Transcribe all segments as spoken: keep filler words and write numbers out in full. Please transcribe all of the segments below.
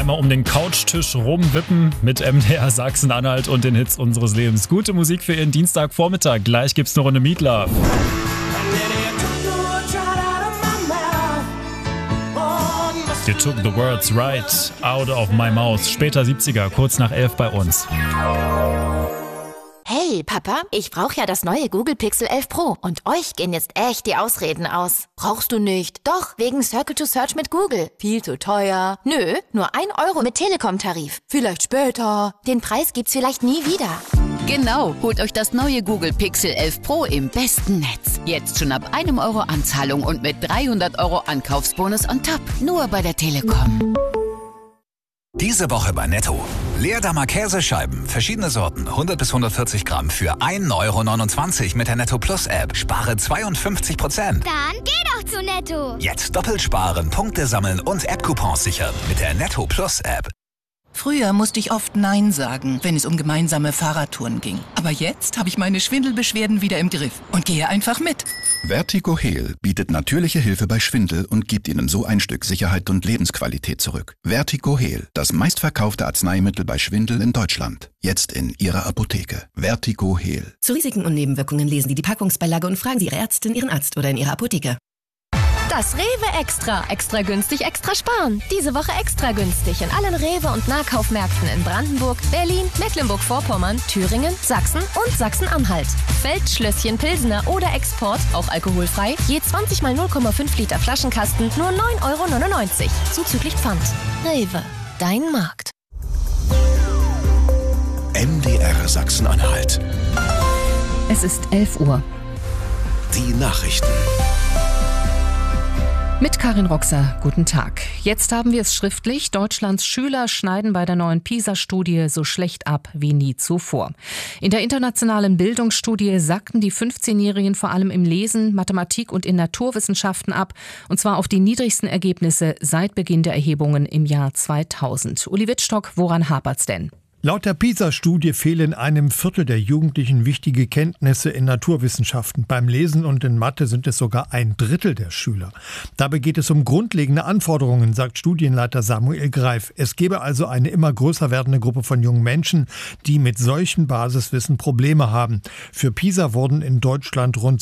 einmal um den Couchtisch rumwippen mit M D R Sachsen-Anhalt und den Hits unseres Lebens. Gute Musik für Ihren Dienstagvormittag. Gleich gibt's eine Runde Meat Love. You took the words right out of my mouth. Später siebziger, kurz nach elf bei uns. Hey, Papa, ich brauche ja das neue Google Pixel elf Pro und euch gehen jetzt echt die Ausreden aus. Brauchst du nicht? Doch, wegen Circle to Search mit Google. Viel zu teuer. Nö, nur ein Euro mit Telekom-Tarif. Vielleicht später. Den Preis gibt's vielleicht nie wieder. Genau, holt euch das neue Google Pixel elf Pro im besten Netz. Jetzt schon ab einem Euro Anzahlung und mit dreihundert Euro Ankaufsbonus on top. Nur bei der Telekom. Diese Woche bei Netto. Leerdammer Käsescheiben, verschiedene Sorten, hundert bis hundertvierzig Gramm für ein Euro neunundzwanzig mit der Netto Plus App. Spare zweiundfünfzig Prozent. Dann geh doch zu Netto. Jetzt doppelt sparen, Punkte sammeln und App-Coupons sichern mit der Netto Plus App. Früher musste ich oft Nein sagen, wenn es um gemeinsame Fahrradtouren ging. Aber jetzt habe ich meine Schwindelbeschwerden wieder im Griff und gehe einfach mit. Vertigo Heal bietet natürliche Hilfe bei Schwindel und gibt Ihnen so ein Stück Sicherheit und Lebensqualität zurück. Vertigo Heal, das meistverkaufte Arzneimittel bei Schwindel in Deutschland. Jetzt in Ihrer Apotheke. Vertigo Heal. Zu Risiken und Nebenwirkungen lesen Sie die Packungsbeilage und fragen Sie Ihre Ärztin, Ihren Arzt oder in Ihrer Apotheke. Das Rewe Extra. Extra günstig, extra sparen. Diese Woche extra günstig in allen Rewe- und Nahkaufmärkten in Brandenburg, Berlin, Mecklenburg-Vorpommern, Thüringen, Sachsen und Sachsen-Anhalt. Feldschlösschen Pilsener oder Export, auch alkoholfrei, je zwanzig mal null Komma fünf Liter Flaschenkasten, nur neun Euro neunundneunzig. Zuzüglich Pfand. Rewe, dein Markt. M D R Sachsen-Anhalt. Es ist elf Uhr. Die Nachrichten. Mit Karin Roxer, guten Tag. Jetzt haben wir es schriftlich. Deutschlands Schüler schneiden bei der neuen PISA-Studie so schlecht ab wie nie zuvor. In der internationalen Bildungsstudie sackten die fünfzehnjährigen vor allem im Lesen, Mathematik und in Naturwissenschaften ab. Und zwar auf die niedrigsten Ergebnisse seit Beginn der Erhebungen im Jahr zweitausend. Uli Wittstock, woran hapert's denn? Laut der PISA-Studie fehlen einem Viertel der Jugendlichen wichtige Kenntnisse in Naturwissenschaften. Beim Lesen und in Mathe sind es sogar ein Drittel der Schüler. Dabei geht es um grundlegende Anforderungen, sagt Studienleiter Samuel Greif. Es gebe also eine immer größer werdende Gruppe von jungen Menschen, die mit solchen Basiswissen Probleme haben. Für PISA wurden in Deutschland rund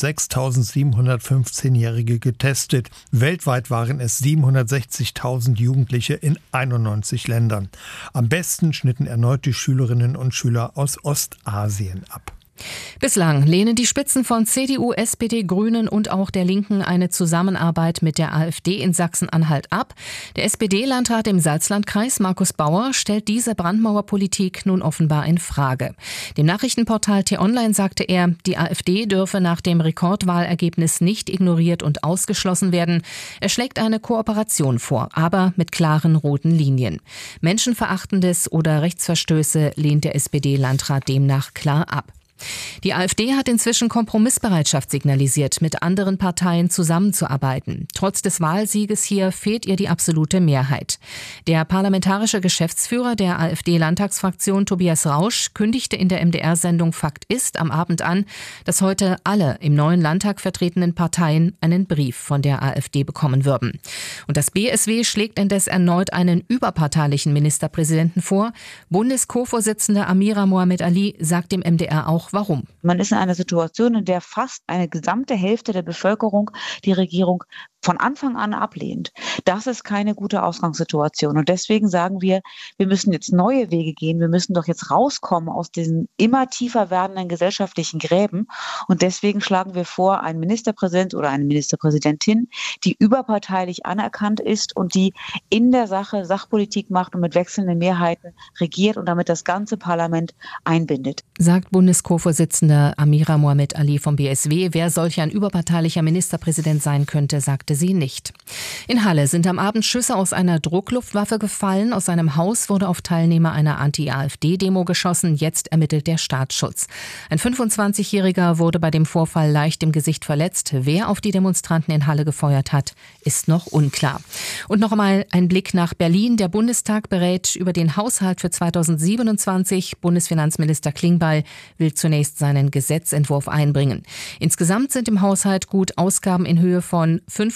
sechstausendsiebenhundertfünfzehnjährige getestet. Weltweit waren es siebenhundertsechzigtausend Jugendliche in einundneunzig Ländern. Am besten schnitten erneut die Schülerinnen und Schüler aus Ostasien ab. Bislang lehnen die Spitzen von C D U, S P D, Grünen und auch der Linken eine Zusammenarbeit mit der AfD in Sachsen-Anhalt ab. Der S P D-Landrat im Salzlandkreis, Markus Bauer, stellt diese Brandmauerpolitik nun offenbar in Frage. Dem Nachrichtenportal T-Online sagte er, die AfD dürfe nach dem Rekordwahlergebnis nicht ignoriert und ausgeschlossen werden. Er schlägt eine Kooperation vor, aber mit klaren roten Linien. Menschenverachtendes oder Rechtsverstöße lehnt der S P D-Landrat demnach klar ab. Die AfD hat inzwischen Kompromissbereitschaft signalisiert, mit anderen Parteien zusammenzuarbeiten. Trotz des Wahlsieges hier fehlt ihr die absolute Mehrheit. Der parlamentarische Geschäftsführer der AfD-Landtagsfraktion Tobias Rausch kündigte in der M D R-Sendung Fakt ist am Abend an, dass heute alle im neuen Landtag vertretenen Parteien einen Brief von der AfD bekommen würden. Und das B S W schlägt indes erneut einen überparteilichen Ministerpräsidenten vor. Bundes-Co-Vorsitzende Amira Mohamed Ali sagt dem M D R auch, warum. Man ist in einer Situation, in der fast eine gesamte Hälfte der Bevölkerung die Regierung von Anfang an ablehnt. Das ist keine gute Ausgangssituation. Und deswegen sagen wir, wir müssen jetzt neue Wege gehen. Wir müssen doch jetzt rauskommen aus diesen immer tiefer werdenden gesellschaftlichen Gräben. Und deswegen schlagen wir vor, einen Ministerpräsident oder eine Ministerpräsidentin, die überparteilich anerkannt ist und die in der Sache Sachpolitik macht und mit wechselnden Mehrheiten regiert und damit das ganze Parlament einbindet. Sagt Bundes-Co-Vorsitzende Amira Mohamed Ali vom B S W. Wer solch ein überparteilicher Ministerpräsident sein könnte, sagte sie nicht. In Halle sind am Abend Schüsse aus einer Druckluftwaffe gefallen. Aus einem Haus wurde auf Teilnehmer einer Anti-AfD-Demo geschossen. Jetzt ermittelt der Staatsschutz. Ein fünfundzwanzigjähriger wurde bei dem Vorfall leicht im Gesicht verletzt. Wer auf die Demonstranten in Halle gefeuert hat, ist noch unklar. Und noch einmal ein Blick nach Berlin. Der Bundestag berät über den Haushalt für zweitausendsiebenundzwanzig. Bundesfinanzminister Klingbeil will zunächst seinen Gesetzentwurf einbringen. Insgesamt sind im Haushalt gut Ausgaben in Höhe von fünfhundert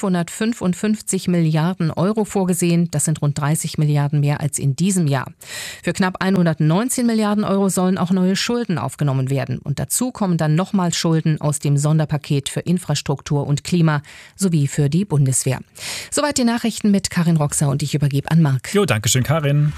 fünfhundertfünfundfünfzig Milliarden Euro vorgesehen. Das sind rund dreißig Milliarden mehr als in diesem Jahr. Für knapp hundertneunzehn Milliarden Euro sollen auch neue Schulden aufgenommen werden. Und dazu kommen dann nochmal Schulden aus dem Sonderpaket für Infrastruktur und Klima sowie für die Bundeswehr. Soweit die Nachrichten mit Karin Roxer und ich übergebe an Marc. Jo, danke schön, Karin.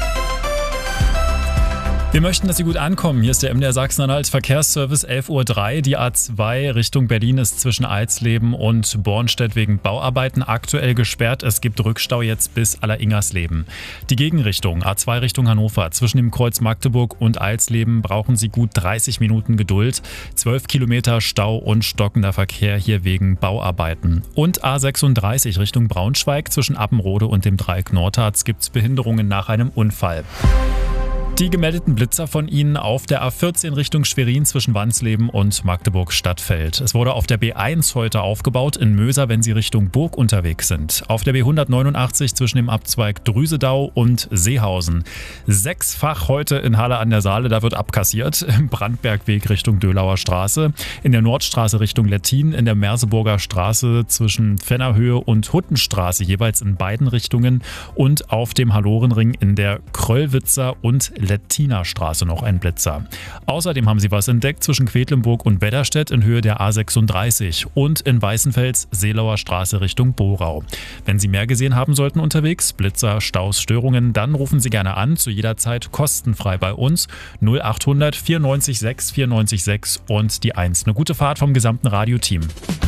Wir möchten, dass Sie gut ankommen. Hier ist der M D R Sachsen-Anhalt Verkehrsservice elf Uhr drei. Die A zwei Richtung Berlin ist zwischen Alsleben und Bornstedt wegen Bauarbeiten aktuell gesperrt. Es gibt Rückstau jetzt bis Alleringersleben. Die Gegenrichtung A zwei Richtung Hannover. Zwischen dem Kreuz Magdeburg und Alsleben brauchen Sie gut dreißig Minuten Geduld. zwölf Kilometer Stau und stockender Verkehr hier wegen Bauarbeiten. Und A sechsunddreißig Richtung Braunschweig. Zwischen Appenrode und dem Dreieck Nordharz gibt es Behinderungen nach einem Unfall. Die gemeldeten Blitzer von Ihnen auf der A vierzehn Richtung Schwerin zwischen Wansleben und Magdeburg-Stadtfeld. Es wurde auf der B eins heute aufgebaut in Möser, wenn Sie Richtung Burg unterwegs sind. Auf der B hundertneunundachtzig zwischen dem Abzweig Drüsedau und Seehausen. Sechsfach heute in Halle an der Saale, da wird abkassiert. Im Brandbergweg Richtung Dölauer Straße. In der Nordstraße Richtung Lettin. In der Merseburger Straße zwischen Fennerhöhe und Huttenstraße, jeweils in beiden Richtungen. Und auf dem Hallorenring in der Kröllwitzer und Lettiner Straße noch ein Blitzer. Außerdem haben sie was entdeckt zwischen Quedlinburg und Wedderstedt in Höhe der A sechsunddreißig und in Weißenfels Seelauer Straße Richtung Borau. Wenn Sie mehr gesehen haben sollten unterwegs, Blitzer, Staus, Störungen, dann rufen Sie gerne an, zu jeder Zeit kostenfrei bei uns null achthundert vierundneunzig sechs vierundneunzig sechs und die eins. Eine gute Fahrt vom gesamten Radioteam.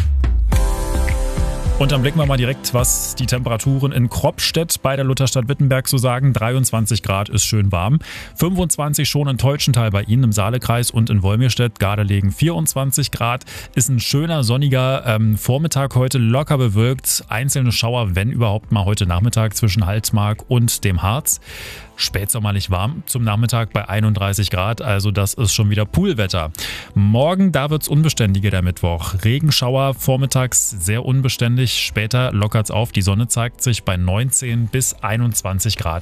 Und dann blicken wir mal direkt, was die Temperaturen in Kropstedt bei der Lutherstadt Wittenberg so sagen. dreiundzwanzig Grad ist schön warm. fünfundzwanzig schon in Teutschenthal bei Ihnen im Saalekreis und in Wolmirstedt. Gardelegen vierundzwanzig Grad. Ist ein schöner, sonniger ähm, Vormittag heute, locker bewölkt. Einzelne Schauer, wenn überhaupt mal heute Nachmittag zwischen Halsmark und dem Harz. Spätsommerlich warm zum Nachmittag bei einunddreißig Grad, also das ist schon wieder Poolwetter. Morgen, da wird's unbeständiger der Mittwoch. Regenschauer, vormittags sehr unbeständig, später lockert's auf. Die Sonne zeigt sich bei neunzehn bis einundzwanzig Grad.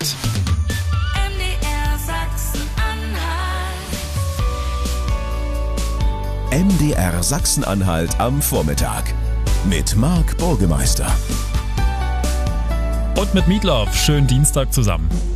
M D R Sachsen-Anhalt am Vormittag mit Marc Burgemeister. Und mit Meatloaf, schönen Dienstag zusammen.